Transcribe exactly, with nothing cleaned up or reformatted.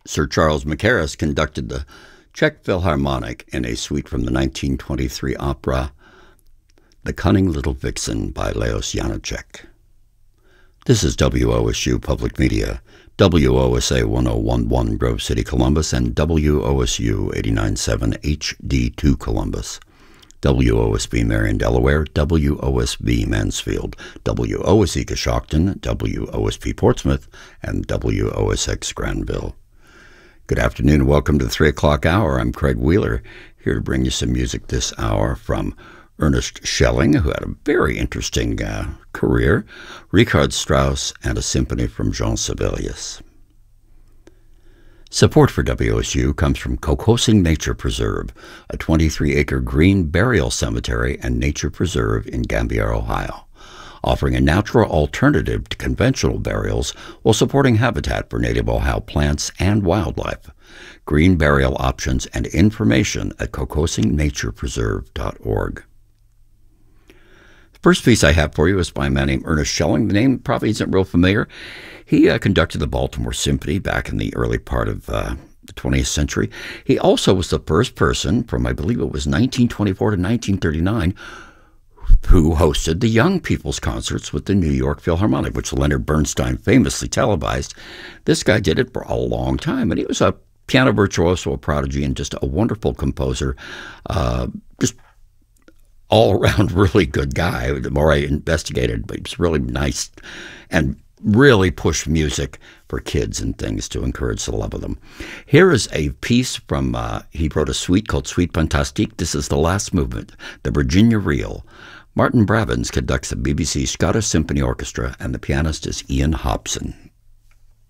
Sir Charles Mackerras conducted the Czech Philharmonic in a suite from the nineteen twenty-three opera The Cunning Little Vixen by Leos Janáček. This is W O S U Public Media, W O S A one oh one point one Grove City, Columbus, and W O S U eighty-nine point seven H D two Columbus. W O S B Marion, Delaware, W O S B Mansfield, W O S E Coshocton, W O S P Portsmouth, and W O S X Granville. Good afternoon and welcome to the three o'clock hour. I'm Craig Wheeler, here to bring you some music this hour from Ernest Schelling, who had a very interesting uh, career, Richard Strauss, and a symphony from Jean Sibelius. Support for W O S U comes from Kokosing Nature Preserve, a twenty-three acre green burial cemetery and nature preserve in Gambier, Ohio, offering a natural alternative to conventional burials while supporting habitat for native Ohio plants and wildlife. Green burial options and information at kokosing nature preserve dot org. The first piece I have for you is by a man named Ernest Schelling. The name probably isn't real familiar. He uh, conducted the Baltimore Symphony back in the early part of uh, the twentieth century. He also was the first person from, I believe it was nineteen twenty-four to nineteen thirty-nine, who hosted the Young People's Concerts with the New York Philharmonic, which Leonard Bernstein famously televised. This guy did it for a long time, and he was a piano virtuoso, a prodigy, and just a wonderful composer. Uh, just all-around really good guy. The more I investigated, but he was really nice and really pushed music for kids and things to encourage the love of them. Here is a piece from, uh, he wrote a suite called Suite Fantastique. This is the last movement, the Virginia Reel. Martin Bravins conducts the B B C Scottish Symphony Orchestra, and the pianist is Ian Hobson.